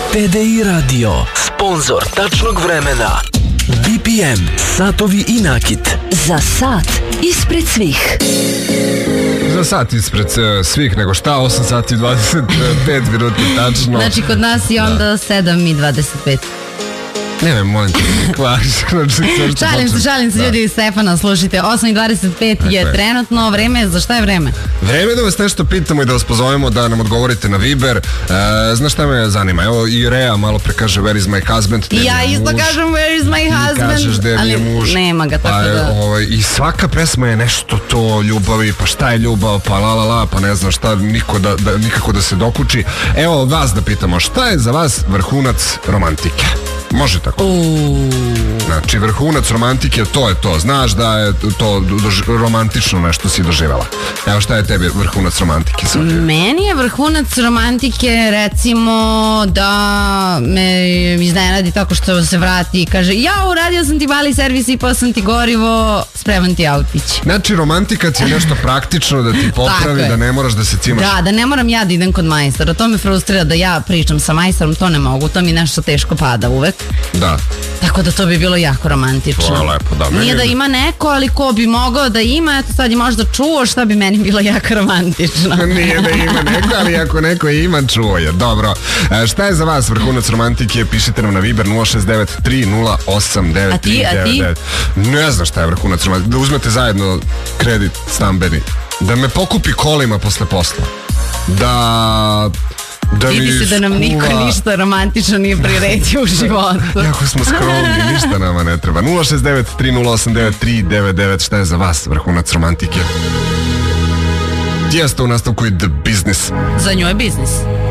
TDI Radio, sponzor tačnog vremena. BPM, satovi i nakit. Za sat ispred svih. Za sat ispred svih, nego šta, 8 sati 25 minuti tačno. Znači kod nas je onda 7:25. Ne, molim te, kvaš. Šalim se ljudi iz Stefana, slušajte, 8:25 je trenutno vreme, za šta je vreme? Vreme da vas nešto pitamo i da vas pozovemo da nam odgovorite na Viber. Znaš šta me zanima? Evo i Rea malo pre kaže where is my husband? I ja isto kažem where is my husband, kažeš da je muž. Nema ga, tako da. I svaka pesma je nešto to ljubavi, pa šta je ljubav, pa la, pa ne znam šta, nikako da se dokuči. Evo vas da pitamo, šta je za vas vrhunac romantike? Može tako. Znači, vrhunac romantike, to je to. Znaš da je to romantično nešto si doživjela. Evo, šta je tebi vrhunac romantike? Meni je vrhunac romantike, recimo, da me iznenadi tako što se vrati i kaže, uradio sam ti bali servis i pa sam ti gorivo, spreman ti autić. Znači, romantika ti je nešto praktično da ti popravi, da ne moraš da se cimaš. Da ne moram ja da idem kod majstora. To me frustrira da ja pričam sa majstorom, to ne mogu, to mi nešto teško pada uvek. Da. Tako da to bi bilo jako romantično. To je lepo, da. Nije da ima neko, ali ko bi mogao da ima, eto sad je možda čuo, šta bi meni bilo jako romantično. Nije da ima neko, ali ako neko ima, čuo je. Dobro. Šta je za vas vrhunac romantike? Pišite nam na Viber 069-308-939. A ti? Ne znam šta je vrhunac romantike. Da uzmete zajedno kredit stambeni. Da me pokupi kolima posle posla. Vidi se da nam niko ništa romantično nije priredio u životu. Jako smo skromni, ništa nama ne treba. 069-308-939. Šta je za vas vrhunac romantike? Jeste u nastavku i The Business. Za nju je biznis.